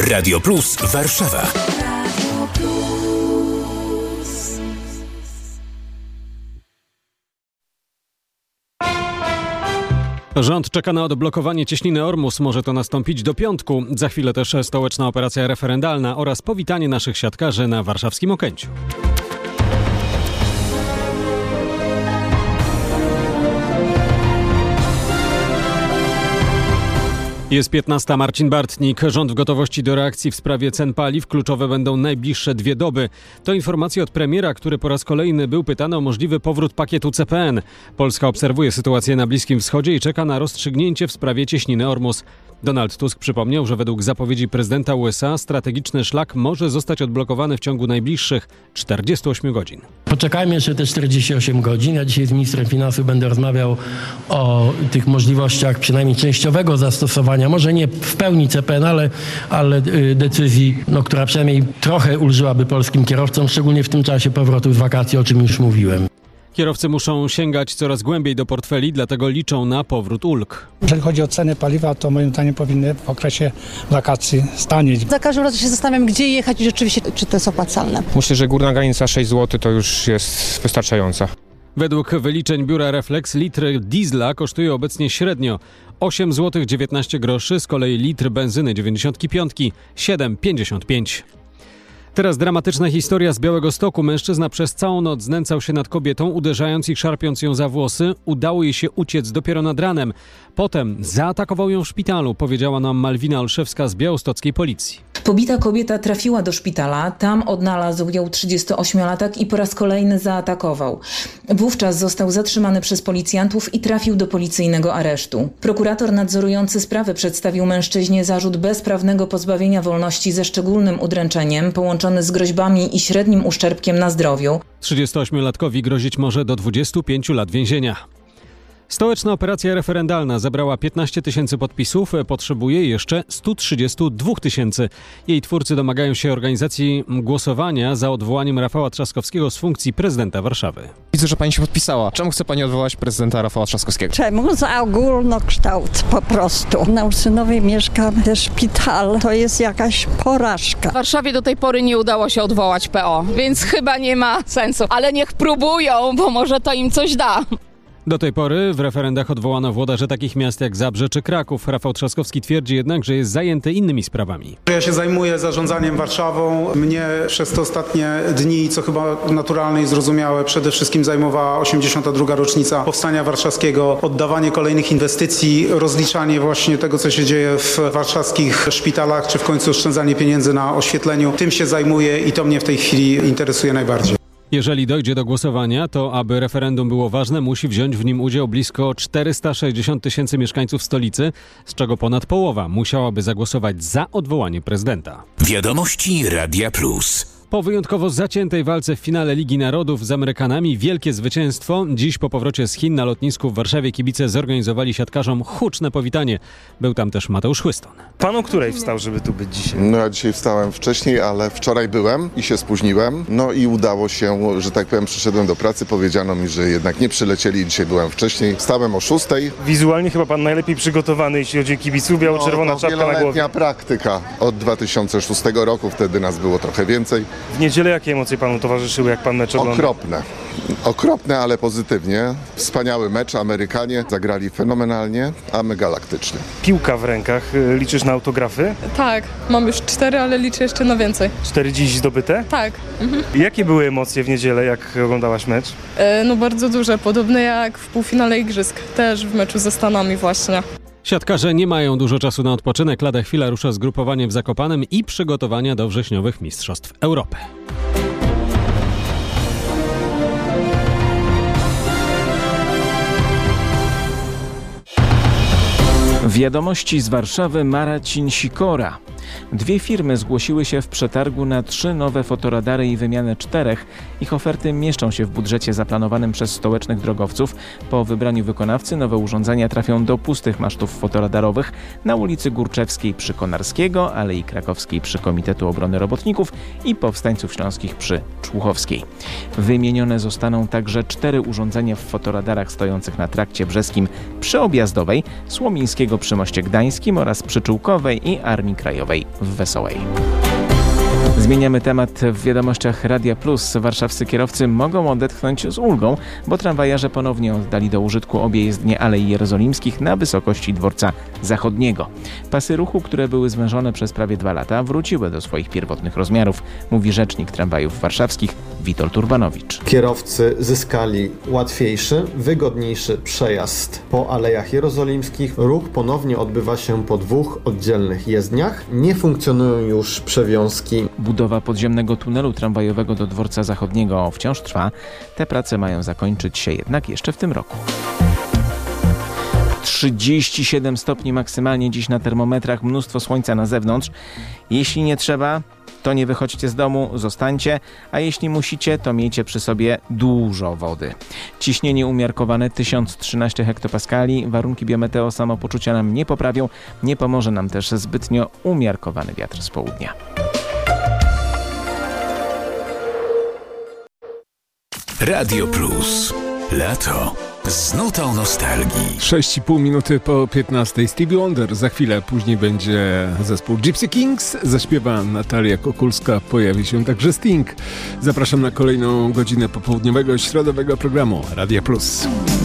Radio Plus Warszawa. Rząd czeka na odblokowanie cieśniny Ormus. Może to nastąpić do piątku. Za chwilę też stołeczna operacja referendalna oraz powitanie naszych siatkarzy na warszawskim Okęciu. Jest 15. Marcin Bartnik. Rząd w gotowości do reakcji w sprawie cen paliw. Kluczowe będą najbliższe 2 doby. To informacja od premiera, który po raz kolejny był pytany o możliwy powrót pakietu CPN. Polska obserwuje sytuację na Bliskim Wschodzie i czeka na rozstrzygnięcie w sprawie cieśniny Ormus. Donald Tusk przypomniał, że według zapowiedzi prezydenta USA strategiczny szlak może zostać odblokowany w ciągu najbliższych 48 godzin. Poczekajmy jeszcze te 48 godzin. Ja dzisiaj z ministrem finansów będę rozmawiał o tych możliwościach przynajmniej częściowego zastosowania, może nie w pełni CPN, ale decyzji, która przynajmniej trochę ulżyłaby polskim kierowcom, szczególnie w tym czasie powrotu z wakacji, o czym już mówiłem. Kierowcy muszą sięgać coraz głębiej do portfeli, dlatego liczą na powrót ulg. Jeżeli chodzi o ceny paliwa, to moim zdaniem powinny w okresie wakacji stanieć. Za każdym razem się zastanawiam, gdzie jechać i rzeczywiście, czy to jest opłacalne. Myślę, że górna granica 6 zł to już jest wystarczająca. Według wyliczeń biura Reflex litr diesla kosztuje obecnie średnio 8 zł 19 groszy, z kolei litr benzyny 95 7,55. Teraz dramatyczna historia z Białegostoku. Mężczyzna przez całą noc znęcał się nad kobietą, uderzając i szarpiąc ją za włosy. Udało jej się uciec dopiero nad ranem. Potem zaatakował ją w szpitalu, powiedziała nam Malwina Olszewska z białostockiej policji. Pobita kobieta trafiła do szpitala, tam odnalazł ją 38-latek i po raz kolejny zaatakował. Wówczas został zatrzymany przez policjantów i trafił do policyjnego aresztu. Prokurator nadzorujący sprawę przedstawił mężczyźnie zarzut bezprawnego pozbawienia wolności ze szczególnym udręczeniem, połączony z groźbami i średnim uszczerbkiem na zdrowiu. 38-latkowi grozić może do 25 lat więzienia. Stołeczna operacja referendalna zebrała 15 000 podpisów, potrzebuje jeszcze 132 000. Jej twórcy domagają się organizacji głosowania za odwołaniem Rafała Trzaskowskiego z funkcji prezydenta Warszawy. Widzę, że pani się podpisała. Czemu chce pani odwołać prezydenta Rafała Trzaskowskiego? Czemu? Za ogólnokształt po prostu. Na Ursynowej mieszkam, też szpital. To jest jakaś porażka. W Warszawie do tej pory nie udało się odwołać PO, więc chyba nie ma sensu. Ale niech próbują, bo może to im coś da. Do tej pory w referendach odwołano włodarzy takich miast jak Zabrze czy Kraków. Rafał Trzaskowski twierdzi jednak, że jest zajęty innymi sprawami. Ja się zajmuję zarządzaniem Warszawą. Mnie przez te ostatnie dni, co chyba naturalne i zrozumiałe, przede wszystkim zajmowała 82. rocznica Powstania Warszawskiego, oddawanie kolejnych inwestycji, rozliczanie właśnie tego, co się dzieje w warszawskich szpitalach, czy w końcu oszczędzanie pieniędzy na oświetleniu. Tym się zajmuję i to mnie w tej chwili interesuje najbardziej. Jeżeli dojdzie do głosowania, to aby referendum było ważne, musi wziąć w nim udział blisko 460 000 mieszkańców stolicy, z czego ponad połowa musiałaby zagłosować za odwołaniem prezydenta. Wiadomości Radia Plus. Po wyjątkowo zaciętej walce w finale Ligi Narodów z Amerykanami wielkie zwycięstwo. Dziś po powrocie z Chin na lotnisku w Warszawie kibice zorganizowali siatkarzom huczne powitanie. Był tam też Mateusz Chłyston. Pan o której wstał, żeby tu być dzisiaj? No ja dzisiaj wstałem wcześniej, ale wczoraj byłem i się spóźniłem. No i udało się, że tak powiem, przyszedłem do pracy. Powiedziano mi, że jednak nie przylecieli i dzisiaj byłem wcześniej. Wstałem o 6. Wizualnie chyba pan najlepiej przygotowany, jeśli chodzi o kibiców. Biało-czerwona czapka na głowie. Wieloletnia praktyka od 2006 roku. Wtedy nas było trochę więcej. W niedzielę jakie emocje panu towarzyszyły, jak pan mecz oglądał? Okropne, ale pozytywnie. Wspaniały mecz. Amerykanie zagrali fenomenalnie, a my galaktycznie. Piłka w rękach. Liczysz na autografy? Tak, mam już 4, ale liczę jeszcze na więcej. 4 dziś zdobyte? Tak. Jakie były emocje w niedzielę, jak oglądałaś mecz? No bardzo duże, podobne jak w półfinale Igrzysk, też w meczu ze Stanami właśnie. Siatkarze nie mają dużo czasu na odpoczynek. Lada chwila rusza zgrupowanie w Zakopanem i przygotowania do wrześniowych Mistrzostw Europy. Wiadomości z Warszawy. Marcin Sikora. 2 firmy zgłosiły się w przetargu na 3 nowe fotoradary i wymianę 4. Ich oferty mieszczą się w budżecie zaplanowanym przez stołecznych drogowców. Po wybraniu wykonawcy nowe urządzenia trafią do pustych masztów fotoradarowych na ulicy Górczewskiej przy Konarskiego, Alei Krakowskiej przy Komitetu Obrony Robotników i Powstańców Śląskich przy Człuchowskiej. Wymienione zostaną także 4 urządzenia w fotoradarach stojących na trakcie brzeskim przy Objazdowej, Słomińskiego przy Moście Gdańskim oraz przy Czółkowej i Armii Krajowej. Krakowej w Wesołej. Zmieniamy temat w wiadomościach Radia Plus. Warszawscy kierowcy mogą odetchnąć z ulgą, bo tramwajarze ponownie oddali do użytku obie jezdnie Alei Jerozolimskich na wysokości Dworca Zachodniego. Pasy ruchu, które były zwężone przez prawie 2 lata, wróciły do swoich pierwotnych rozmiarów, mówi rzecznik tramwajów warszawskich Witold Urbanowicz. Kierowcy zyskali łatwiejszy, wygodniejszy przejazd po Alejach Jerozolimskich. Ruch ponownie odbywa się po 2 oddzielnych jezdniach. Nie funkcjonują już przewiązki. Budowa podziemnego tunelu tramwajowego do Dworca Zachodniego wciąż trwa. Te prace mają zakończyć się jednak jeszcze w tym roku. 37 stopni maksymalnie dziś na termometrach, mnóstwo słońca na zewnątrz. Jeśli nie trzeba, to nie wychodźcie z domu, zostańcie, a jeśli musicie, to miejcie przy sobie dużo wody. Ciśnienie umiarkowane 1013 hektopaskali, warunki biometeo samopoczucia nam nie poprawią, nie pomoże nam też zbytnio umiarkowany wiatr z południa. Radio Plus. Lato z nutą nostalgii. 6,5 minuty po 15. Stevie Wonder. Za chwilę później będzie zespół Gypsy Kings. Zaśpiewa Natalia Kokulska. Pojawi się także Sting. Zapraszam na kolejną godzinę popołudniowego, środowego programu Radia Plus.